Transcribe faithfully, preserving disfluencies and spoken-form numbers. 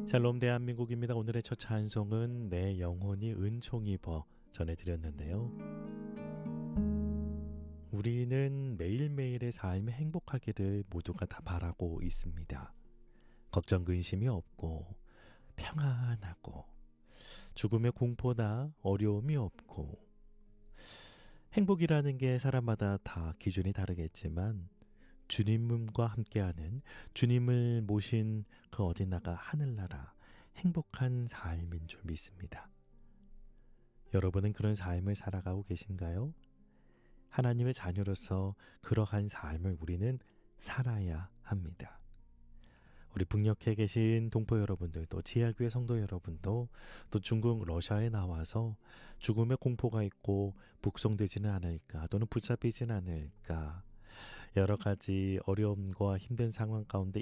샬롬 대한민국입니다. 오늘의 첫 찬송은 내 영혼이 은총 입어 전해드렸는데요. 우리는 매일매일의 삶이 행복하기를 모두가 다 바라고 있습니다. 걱정 근심이 없고 평안하고 죽음의 공포나 어려움이 없고 행복이라는 게 사람마다 다 기준이 다르겠지만 주님과 함께하는 주님을 모신 그 어디나가 하늘나라 행복한 삶인 줄 믿습니다. 여러분은 그런 삶을 살아가고 계신가요? 하나님의 자녀로서 그러한 삶을 우리는 살아야 합니다. 우리 북녘에 계신 동포 여러분들도 지하교회 성도 여러분도 또 중국 러시아에 나와서 죽음의 공포가 있고 북송되지는 않을까 또는 붙잡히지는 않을까 여러 가지 어려움과 힘든 상황 가운데